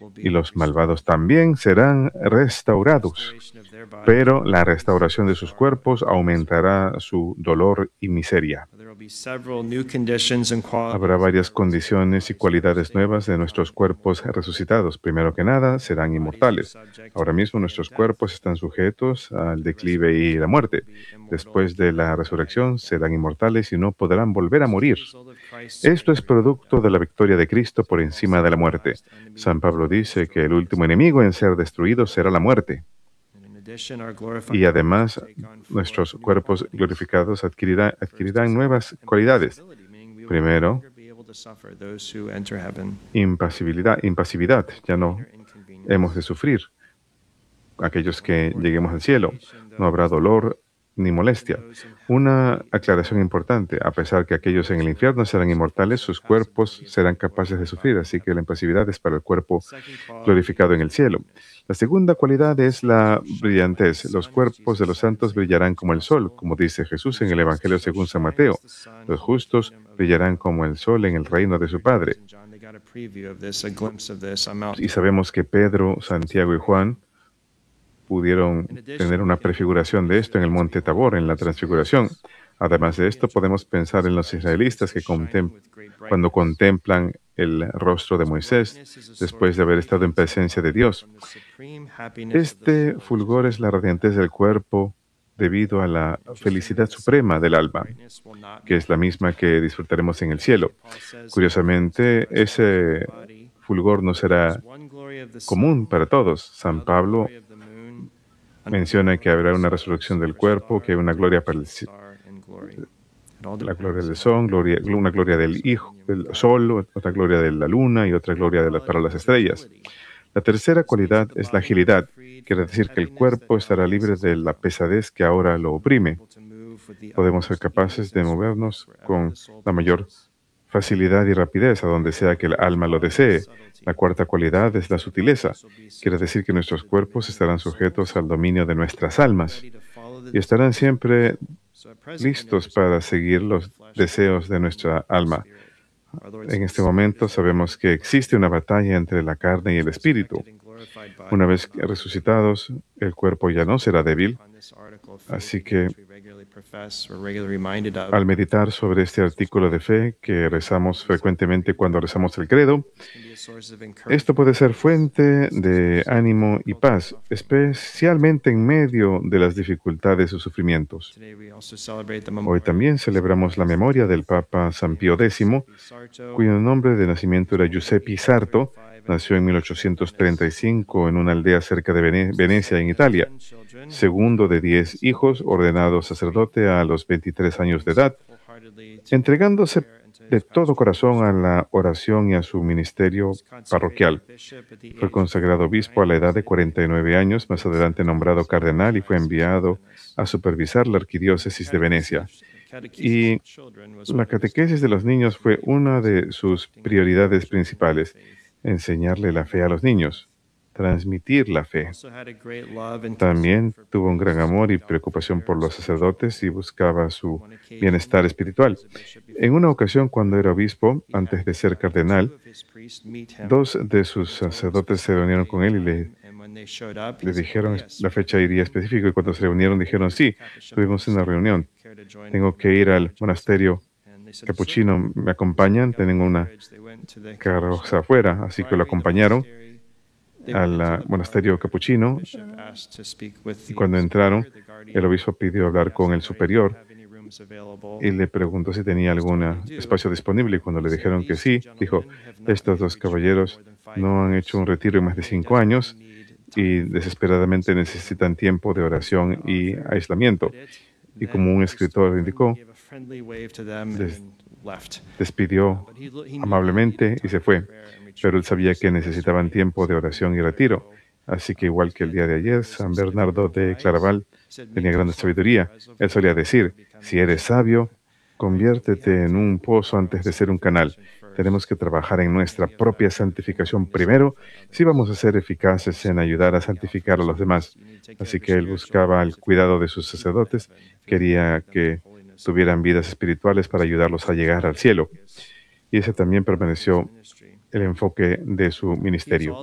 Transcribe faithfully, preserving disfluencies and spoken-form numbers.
y los malvados también serán restaurados, pero la restauración de sus cuerpos aumentará su dolor y miseria. Habrá varias condiciones y cualidades nuevas de nuestros cuerpos resucitados. Primero que nada, serán inmortales. Ahora mismo nuestros cuerpos están sujetos al declive y la muerte. Después de la resurrección serán inmortales y no podrán volver a morir. Esto es producto de la victoria de Cristo por encima de la muerte. San Pablo dice que el último enemigo en ser destruido será la muerte. Y además, nuestros cuerpos glorificados adquirirá, adquirirán nuevas cualidades. Primero, impasibilidad, impasividad. Ya no hemos de sufrir. Aquellos que lleguemos al cielo, no habrá dolor ni molestia. Una aclaración importante: a pesar que aquellos en el infierno serán inmortales, sus cuerpos serán capaces de sufrir, así que la impasividad es para el cuerpo glorificado en el cielo. La segunda cualidad es la brillantez. Los cuerpos de los santos brillarán como el sol, como dice Jesús en el Evangelio según San Mateo. Los justos brillarán como el sol en el reino de su Padre. Y sabemos que Pedro, Santiago y Juan pudieron tener una prefiguración de esto en el monte Tabor, en la transfiguración. Además de esto, podemos pensar en los israelitas que contem- cuando contemplan el rostro de Moisés después de haber estado en presencia de Dios. Este fulgor es la radiantez del cuerpo debido a la felicidad suprema del alma, que es la misma que disfrutaremos en el cielo. Curiosamente, ese fulgor no será común para todos. San Pablo menciona que habrá una resurrección del cuerpo, que hay una gloria para el, la gloria del sol, gloria, una gloria del hijo, del sol, otra gloria de la luna y otra gloria de la, para las estrellas. La tercera cualidad es la agilidad. Quiere decir que el cuerpo estará libre de la pesadez que ahora lo oprime. Podemos ser capaces de movernos con la mayor facilidad y rapidez a donde sea que el alma lo desee. La cuarta cualidad es la sutileza. Quiere decir que nuestros cuerpos estarán sujetos al dominio de nuestras almas y estarán siempre listos para seguir los deseos de nuestra alma. En este momento sabemos que existe una batalla entre la carne y el espíritu. Una vez resucitados, el cuerpo ya no será débil. Así que, al meditar sobre este artículo de fe que rezamos frecuentemente cuando rezamos el credo, esto puede ser fuente de ánimo y paz, especialmente en medio de las dificultades o sufrimientos. Hoy también celebramos la memoria del Papa San Pío X, cuyo nombre de nacimiento era Giuseppe Sarto. Nació en mil ochocientos treinta y cinco en una aldea cerca de Vene- Venecia, en Italia. Segundo de diez hijos, ordenado sacerdote a los veintitrés años de edad, entregándose de todo corazón a la oración y a su ministerio parroquial. Fue consagrado obispo a la edad de cuarenta y nueve años, más adelante nombrado cardenal y fue enviado a supervisar la arquidiócesis de Venecia. Y la catequesis de los niños fue una de sus prioridades principales: enseñarle la fe a los niños, transmitir la fe. También tuvo un gran amor y preocupación por los sacerdotes y buscaba su bienestar espiritual. En una ocasión, cuando era obispo, antes de ser cardenal, dos de sus sacerdotes se reunieron con él y le, le dijeron la fecha y día específico, y cuando se reunieron dijeron: sí, tuvimos una reunión, tengo que ir al monasterio capuchino, ¿me acompañan? Tengo una carroza afuera, así que lo acompañaron al ah, monasterio capuchino, y cuando entraron, el obispo pidió hablar con el superior y le preguntó si tenía algún espacio disponible, y cuando le dijeron que sí, dijo: estos dos caballeros no han hecho un retiro en más de cinco años y desesperadamente necesitan tiempo de oración y aislamiento. Y como un escritor indicó, les despidió amablemente y se fue. Pero él sabía que necesitaban tiempo de oración y retiro. Así que, igual que el día de ayer, San Bernardo de Claraval tenía gran sabiduría. Él solía decir: si eres sabio, conviértete en un pozo antes de ser un canal. Tenemos que trabajar en nuestra propia santificación primero si vamos a ser eficaces en ayudar a santificar a los demás. Así que él buscaba el cuidado de sus sacerdotes, quería que tuvieran vidas espirituales para ayudarlos a llegar al cielo. Y ese también permaneció el enfoque de su ministerio.